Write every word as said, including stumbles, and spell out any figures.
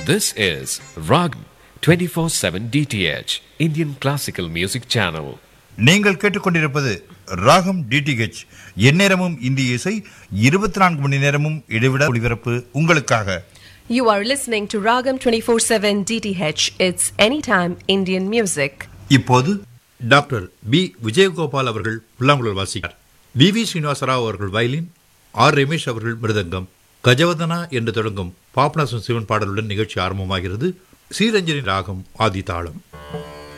This is Ragam twenty-four seven D T H, Indian Classical Music Channel. நீங்கள் கேட்டுக்கொண்டிருப்பது ராகம் DTH, எந்நேரமும் இந்திய இசை, இருபத்தி நான்கு மணி நேரமும் இடைவிடா ஒளிபரப்பு உங்களுக்காக. You are listening to Ragam twenty-four seven D T H. It's anytime Indian music. இப்போது டாக்டர் பி விஜயகோபால் அவர்கள் புல்லாங்குழல் வாசிக்கிறார். வி வி ஸ்ரீனிவாசராவ் அவர்கள் வயலின், ஆர் ரமேஷ் அவர்கள் மிருதங்கம். கஜவதனா என்று தொடங்கும் பாபநாசம் சிவன் பாடலுடன் நிகழ்ச்சி ஆரம்பமாகிறது. ஸ்ரீரஞ்சனி ராகம் ஆதி தாளம்.